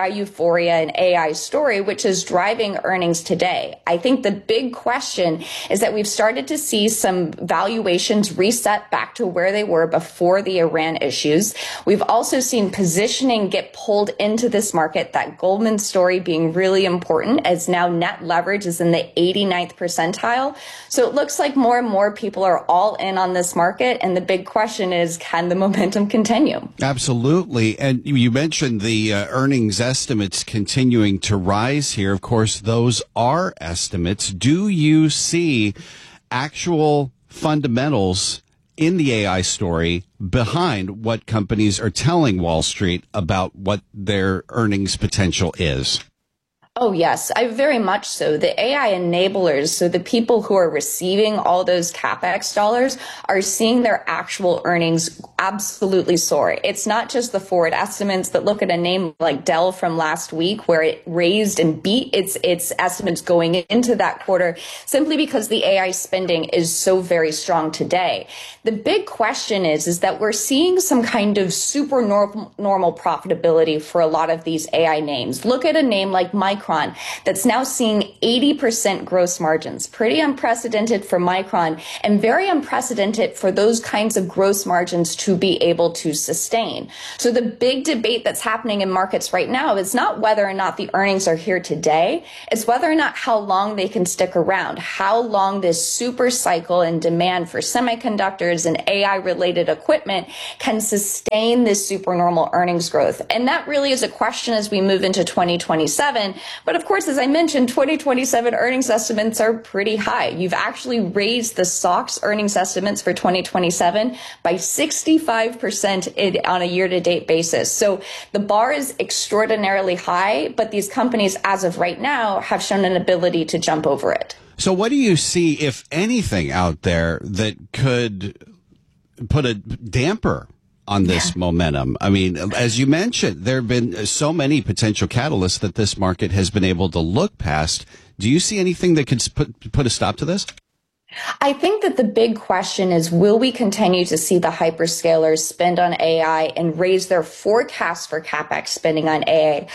euphoria and AI story, which is driving earnings today. I think the big question is that we've started to see some valuations reset back to where they were before the Iran issues. We've also seen positioning get pulled into this market, that Goldman story being really important, as now net leverage is in the 89th percentile. So it looks like more and more people are all in on this market. And the big question is, can the momentum continue? Absolutely. And you mentioned the earnings estimates continuing to rise here. Of course, those are estimates. Do you see actual fundamentals in the AI story behind what companies are telling Wall Street about what their earnings potential is? Oh, yes, very much so. The AI enablers, so the people who are receiving all those CapEx dollars, are seeing their actual earnings absolutely soar. It's not just the forward estimates, but look at a name like Dell from last week, where it raised and beat its estimates going into that quarter, simply because the AI spending is so very strong today. The big question is that we're seeing some kind of super normal profitability for a lot of these AI names. Look at a name like Micron that's now seeing 80% gross margins. Pretty unprecedented for Micron, and very unprecedented for those kinds of gross margins to be able to sustain. So the big debate that's happening in markets right now is not whether or not the earnings are here today, it's whether or not how long they can stick around, how long this super cycle and demand for semiconductors and AI related equipment can sustain this supernormal earnings growth. And that really is a question as we move into 2027. But of course, as I mentioned, 2027 earnings estimates are pretty high. You've actually raised the SOX earnings estimates for 2027 by 65% on a year-to-date basis. So the bar is extraordinarily high, but these companies, as of right now, have shown an ability to jump over it. So what do you see, if anything, out there that could put a damper on this momentum? I mean, as you mentioned, there have been so many potential catalysts that this market has been able to look past. Do you see anything that could put a stop to this? I think that the big question is, will we continue to see the hyperscalers spend on AI and raise their forecast for CapEx spending on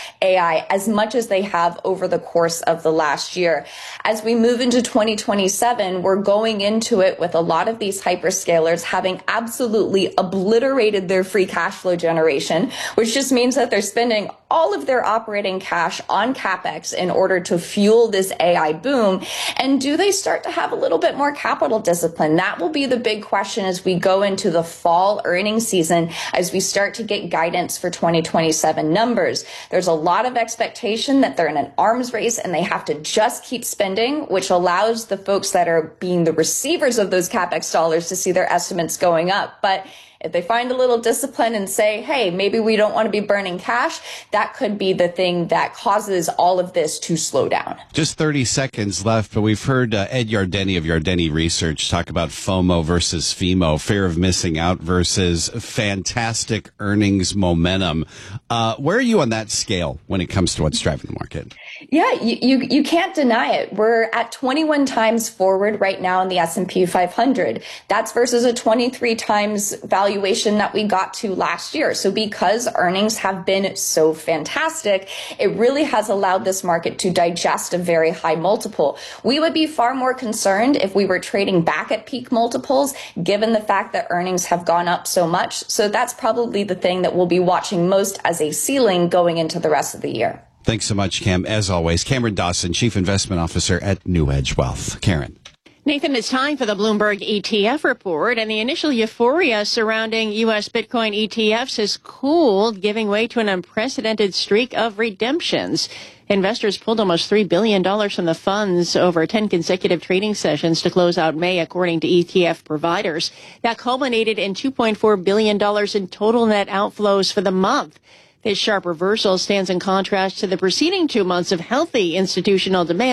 AI as much as they have over the course of the last year? As we move into 2027, we're going into it with a lot of these hyperscalers having absolutely obliterated their free cash flow generation, which just means that they're spending all of their operating cash on CapEx in order to fuel this AI boom. And do they start to have a little bit more capital discipline? That will be the big question as we go into the fall earnings season, as we start to get guidance for 2027 numbers. There's a lot of expectation that they're in an arms race and they have to just keep spending, which allows the folks that are being the receivers of those CapEx dollars to see their estimates going up. But if they find a little discipline and say, hey, maybe we don't want to be burning cash, that could be the thing that causes all of this to slow down. Just 30 seconds left, but we've heard Ed Yardeni of Yardeni Research talk about FOMO versus FEMO, fear of missing out versus fantastic earnings momentum. Where are you on that scale when it comes to what's driving the market? Yeah, you can't deny it. We're at 21 times forward right now in the S&P 500. That's versus a 23 times valuation that we got to last year. So because earnings have been so fantastic, it really has allowed this market to digest a very high multiple. We would be far more concerned if we were trading back at peak multiples, given the fact that earnings have gone up so much. So that's probably the thing that we'll be watching most as a ceiling going into the rest of the year. Thanks so much, Cam. As always, Cameron Dawson, Chief Investment Officer at New Edge Wealth. Karen. Nathan, it's time for the Bloomberg ETF report, and the initial euphoria surrounding U.S. Bitcoin ETFs has cooled, giving way to an unprecedented streak of redemptions. Investors pulled almost $3 billion from the funds over 10 consecutive trading sessions to close out May, according to ETF providers. That culminated in $2.4 billion in total net outflows for the month. This sharp reversal stands in contrast to the preceding 2 months of healthy institutional demand,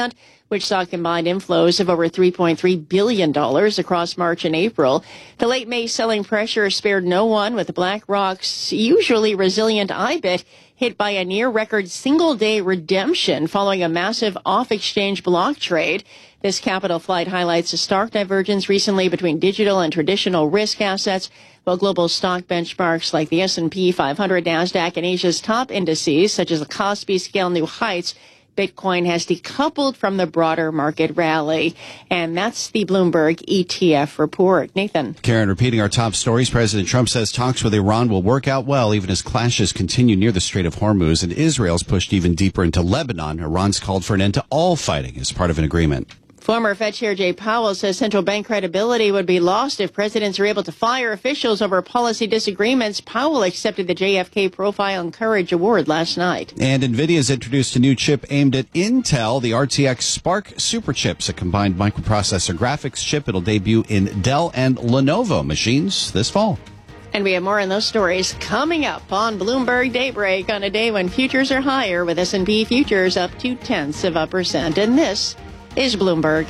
which saw combined inflows of over $3.3 billion across March and April. The late May selling pressure spared no one, with BlackRock's usually resilient IBIT hit by a near-record single-day redemption following a massive off-exchange block trade. This capital flight highlights a stark divergence recently between digital and traditional risk assets, while global stock benchmarks like the S&P 500, NASDAQ, and Asia's top indices, such as the Kospi, scale new heights. Bitcoin has decoupled from the broader market rally. And that's the Bloomberg ETF report. Nathan. Karen, repeating our top stories, President Trump says talks with Iran will work out well even as clashes continue near the Strait of Hormuz, and Israel's pushed even deeper into Lebanon. Iran's called for an end to all fighting as part of an agreement. Former Fed Chair Jay Powell says central bank credibility would be lost if presidents are able to fire officials over policy disagreements. Powell accepted the JFK Profile and Courage Award last night. And NVIDIA's introduced a new chip aimed at Intel, the RTX Spark Superchips, a combined microprocessor graphics chip. It'll debut in Dell and Lenovo machines this fall. And we have more on those stories coming up on Bloomberg Daybreak on a day when futures are higher, with S&P futures up 0.2%. And this is Bloomberg.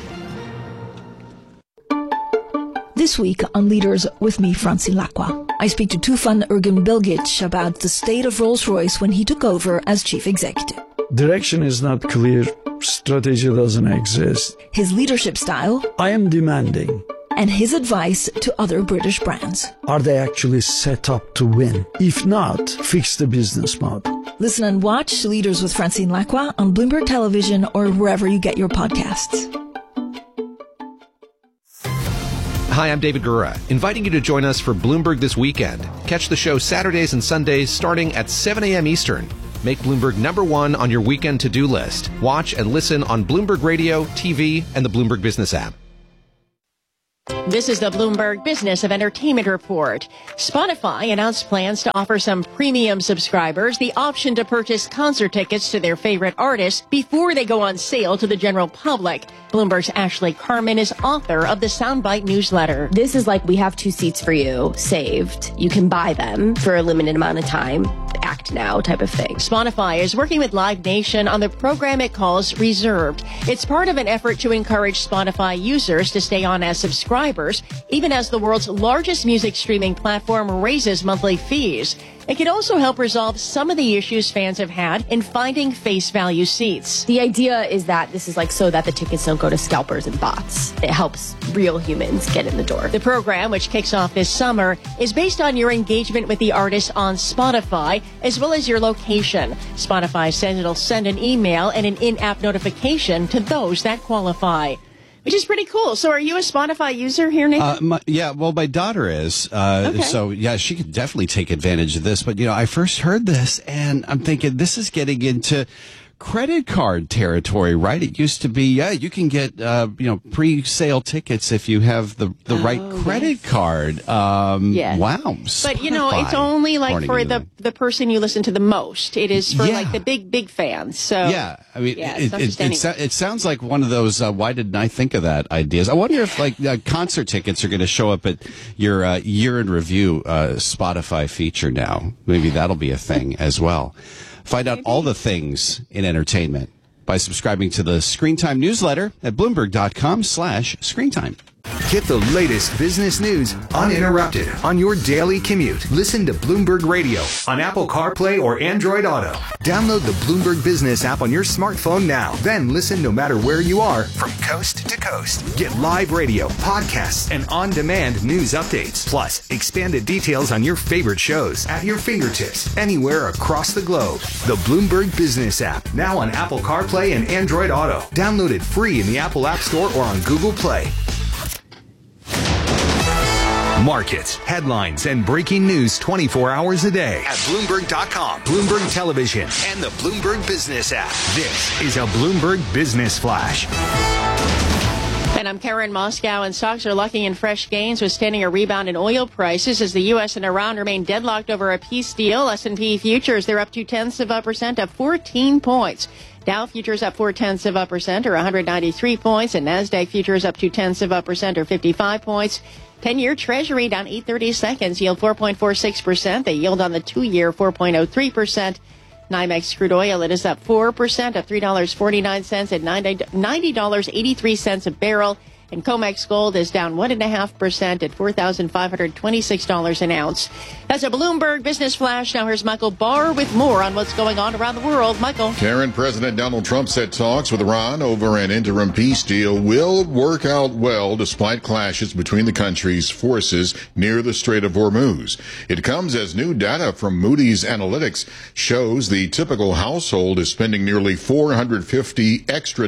This week on Leaders with me, Francine Lacqua, I speak to Tufan Ergin-Bilgic about the state of Rolls-Royce when he took over as chief executive. Direction is not clear. Strategy doesn't exist. His leadership style. I am demanding. And his advice to other British brands. Are they actually set up to win? If not, fix the business model. Listen and watch Leaders with Francine Lacqua on Bloomberg Television or wherever you get your podcasts. Hi, I'm David Gura, inviting you to join us for Bloomberg This Weekend. Catch the show Saturdays and Sundays starting at 7 a.m. Eastern. Make Bloomberg #1 on your weekend to-do list. Watch and listen on Bloomberg Radio, TV, and the Bloomberg Business app. This is the Bloomberg Business of Entertainment Report. Spotify announced plans to offer some premium subscribers the option to purchase concert tickets to their favorite artists before they go on sale to the general public. Bloomberg's Ashley Carman is author of the Soundbite newsletter. This is like, we have 2 seats for you saved. You can buy them for a limited amount of time. Act now type of thing. Spotify is working with Live Nation on the program it calls Reserved. It's part of an effort to encourage Spotify users to stay on as subscribers, even as the world's largest music streaming platform raises monthly fees. It can also help resolve some of the issues fans have had in finding face value seats. The idea is that this is like so that the tickets don't go to scalpers and bots. It helps real humans get in the door. The program, which kicks off this summer, is based on your engagement with the artist on Spotify, as well as your location. Spotify says it'll send an email and an in-app notification to those that qualify. Which is pretty cool. So are you a Spotify user here, Nathan? My daughter is. Okay. So, yeah, she could definitely take advantage of this. But, I first heard this, and I'm thinking this is getting into credit card territory, right? It used to be, you can get, pre-sale tickets if you have the right credit card. Yes. Wow. But, it's only like for the person you listen to the most. It is for like the big fans. So yeah, I mean, it sounds like one of those, why didn't I think of that ideas? I wonder if concert tickets are going to show up at your year in review Spotify feature now. Maybe that'll be a thing as well. Find out all the things in entertainment by subscribing to the Screen Time newsletter at Bloomberg.com/screentime. Get the latest business news uninterrupted on your daily commute. Listen to Bloomberg Radio on Apple CarPlay or Android Auto. Download the Bloomberg Business app on your smartphone now. Then listen no matter where you are from coast to coast. Get live radio, podcasts, and on-demand news updates. Plus, expanded details on your favorite shows at your fingertips anywhere across the globe. The Bloomberg Business app, now on Apple CarPlay and Android Auto. Download it free in the Apple App Store or on Google Play. Markets, headlines, and breaking news 24 hours a day at Bloomberg.com, Bloomberg Television, and the Bloomberg Business app. This is a Bloomberg Business Flash. And I'm Karen Moscow, and stocks are locking in fresh gains, withstanding a rebound in oil prices as the U.S. and Iran remain deadlocked over a peace deal. S&P futures, they're up 0.2%, up 14 points. Dow futures up 0.4%, or 193 points, and NASDAQ futures up 0.2%, or 55 points. 10-year Treasury down 8/32, yield 4.46%. The yield on the 2-year 4.03%. NYMEX crude oil, it is up 4%, up $3.49 at $90.83 a barrel. And COMEX gold is down 1.5% at $4,526 an ounce. That's a Bloomberg Business Flash. Now here's Michael Barr with more on what's going on around the world. Michael. Karen, President Donald Trump said talks with Iran over an interim peace deal will work out well despite clashes between the country's forces near the Strait of Hormuz. It comes as new data from Moody's Analytics shows the typical household is spending nearly $450 extra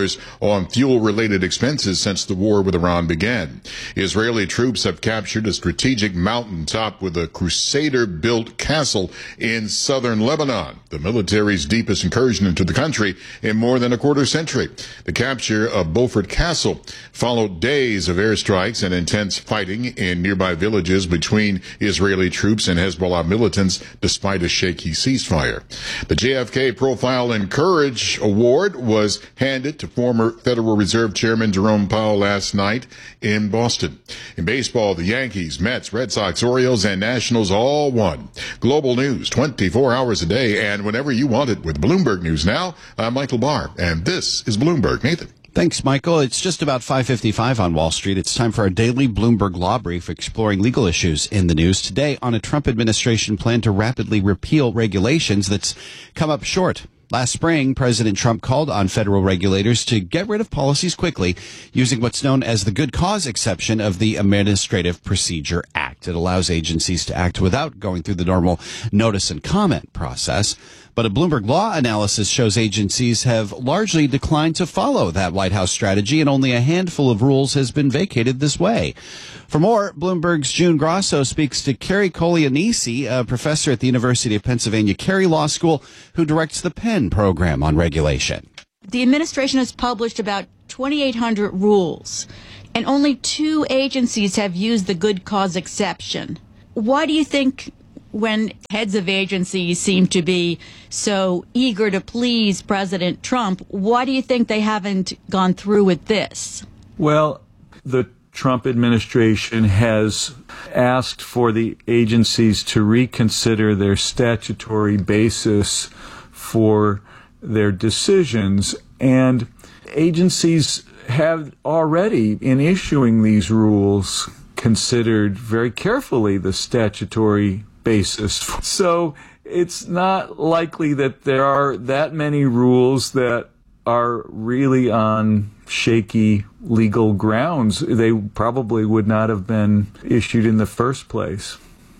on fuel-related expenses since the war with Iran began. Israeli troops have captured a strategic mountaintop with a Crusader-built castle in southern Lebanon, the military's deepest incursion into the country in more than a quarter century. The capture of Beaufort Castle followed days of airstrikes and intense fighting in nearby villages between Israeli troops and Hezbollah militants, despite a shaky ceasefire. The JFK Profile and Courage Award was handed to former Federal Reserve Chairman Jerome Powell last night in Boston. In baseball, the Yankees, Mets, Red Sox, Orioles, and Nationals all won. Global news 24 hours a day and whenever you want it with Bloomberg News Now. I'm Michael Barr, and this is Bloomberg. Nathan. Thanks, Michael. It's just about 5:55 on Wall Street. It's time for our daily Bloomberg Law Brief exploring legal issues in the news. Today on a Trump administration plan to rapidly repeal regulations that's come up short. Last spring, President Trump called on federal regulators to get rid of policies quickly using what's known as the good cause exception of the Administrative Procedure Act. It allows agencies to act without going through the normal notice and comment process. But a Bloomberg Law analysis shows agencies have largely declined to follow that White House strategy, and only a handful of rules has been vacated this way. For more, Bloomberg's June Grosso speaks to Carrie Kolianisi, a professor at the University of Pennsylvania Carey Law School, who directs the Penn program on regulation. The administration has published about 2,800 rules, and only 2 agencies have used the good cause exception. Why do you think, when heads of agencies seem to be so eager to please President Trump, why do you think they haven't gone through with this? Well, the Trump administration has asked for the agencies to reconsider their statutory basis for their decisions, and agencies have already, in issuing these rules, considered very carefully the statutory basis. So it's not likely that there are that many rules that are really on shaky legal grounds. They probably would not have been issued in the first place.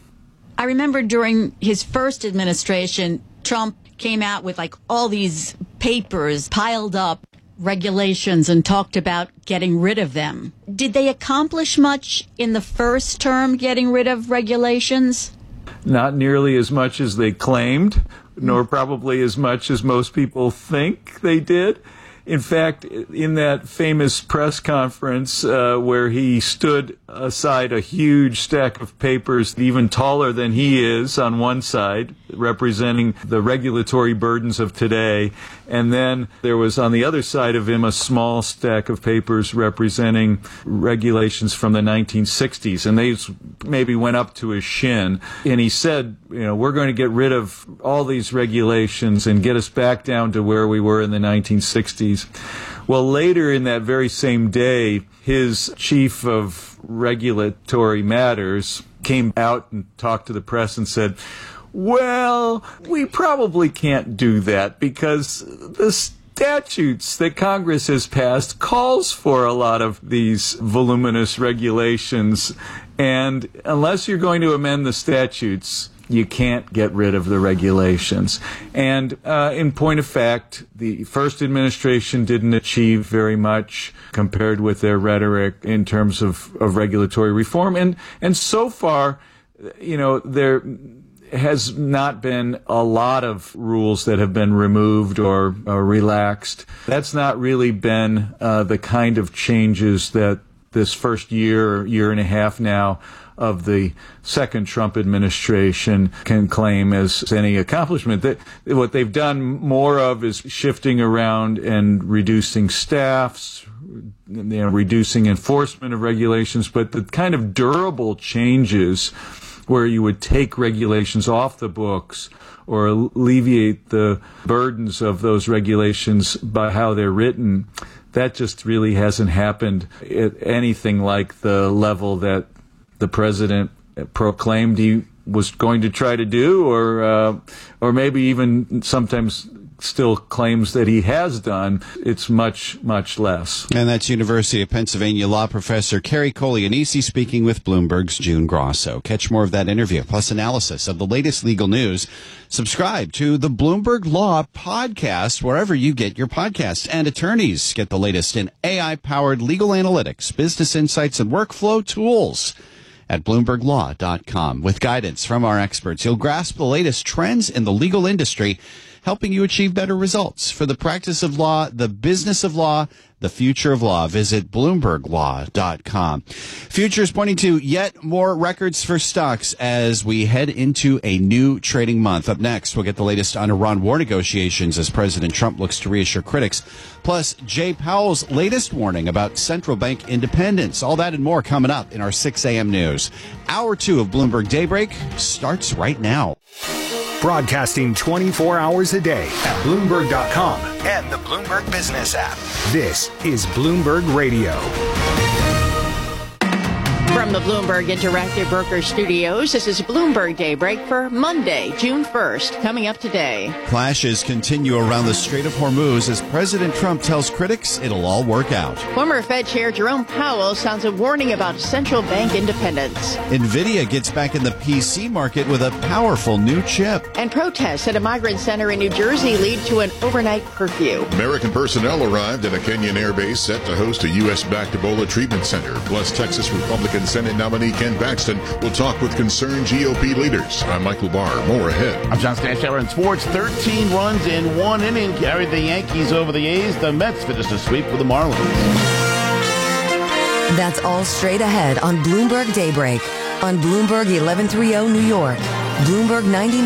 I remember during his first administration, Trump came out with all these papers piled up, regulations, and talked about getting rid of them. Did they accomplish much in the first term, getting rid of regulations? Not nearly as much as they claimed, nor probably as much as most people think they did. In fact, in that famous press conference where he stood aside a huge stack of papers, even taller than he is on one side, representing the regulatory burdens of today, and then there was on the other side of him a small stack of papers representing regulations from the 1960s, and they maybe went up to his shin. And he said, we're going to get rid of all these regulations and get us back down to where we were in the 1960s. Well, later in that very same day, his chief of regulatory matters came out and talked to the press and said, well, we probably can't do that because the statutes that Congress has passed calls for a lot of these voluminous regulations, and unless you're going to amend the statutes, you can't get rid of the regulations. And in point of fact, the first administration didn't achieve very much compared with their rhetoric in terms of regulatory reform. And so far, there has not been a lot of rules that have been removed or relaxed. That's not really been the kind of changes that this first year and a half now of the second Trump administration can claim as any accomplishment. What they've done more of is shifting around and reducing staffs, reducing enforcement of regulations, but the kind of durable changes where you would take regulations off the books or alleviate the burdens of those regulations by how they're written, that just really hasn't happened at anything like the level that the president proclaimed he was going to try to do, or maybe even sometimes still claims that he has done. It's much, much less. And that's University of Pennsylvania law professor Kerry Kolianisi speaking with Bloomberg's June Grosso. Catch more of that interview, plus analysis of the latest legal news. Subscribe to the Bloomberg Law podcast wherever you get your podcasts. And attorneys get the latest in AI-powered legal analytics, business insights, and workflow tools at BloombergLaw.com. With guidance from our experts, you'll grasp the latest trends in the legal industry, helping you achieve better results for the practice of law, the business of law, the future of law. Visit BloombergLaw.com. Futures pointing to yet more records for stocks as we head into a new trading month. Up next, we'll get the latest on Iran war negotiations as President Trump looks to reassure critics. Plus, Jay Powell's latest warning about central bank independence. All that and more coming up in our 6 a.m. news. Hour 2 of Bloomberg Daybreak starts right now. Broadcasting 24 hours a day at Bloomberg.com and the Bloomberg Business app. This is Bloomberg Radio. From the Bloomberg Interactive Broker Studios, this is Bloomberg Daybreak for Monday, June 1st. Coming up today. Clashes continue around the Strait of Hormuz as President Trump tells critics it'll all work out. Former Fed Chair Jerome Powell sounds a warning about central bank independence. NVIDIA gets back in the PC market with a powerful new chip. And protests at a migrant center in New Jersey lead to an overnight curfew. American personnel arrived at a Kenyan air base set to host a U.S.-backed Ebola treatment center. Plus, Texas Republican Senate nominee Ken Paxton will talk with concerned GOP leaders. I'm Michael Barr. More ahead. I'm John Stanchauer in sports. 13 runs in one inning carried the Yankees over the A's. The Mets finished a sweep with the Marlins. That's all straight ahead on Bloomberg Daybreak on Bloomberg 1130 New York, Bloomberg 99.